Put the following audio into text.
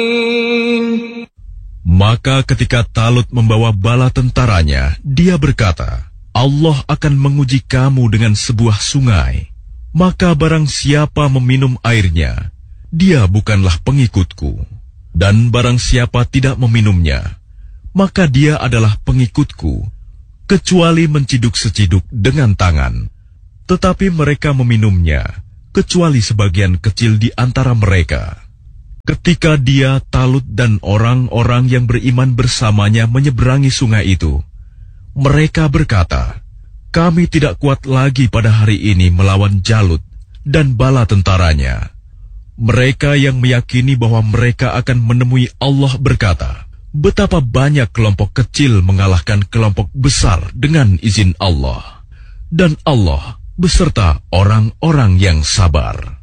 Maka ketika Talut membawa bala tentaranya, dia berkata, Allah akan menguji kamu dengan sebuah sungai. Maka barang siapa meminum airnya, dia bukanlah pengikutku. Dan barang siapa tidak meminumnya, maka dia adalah pengikutku, kecuali menciduk seciduk dengan tangan. Tetapi mereka meminumnya, kecuali sebagian kecil di antara mereka. Ketika dia, Talut dan orang-orang yang beriman bersamanya menyeberangi sungai itu, mereka berkata, kami tidak kuat lagi pada hari ini melawan Jalut dan bala tentaranya. Mereka yang meyakini bahwa mereka akan menemui Allah berkata, betapa banyak kelompok kecil mengalahkan kelompok besar dengan izin Allah. Dan Allah beserta orang-orang yang sabar.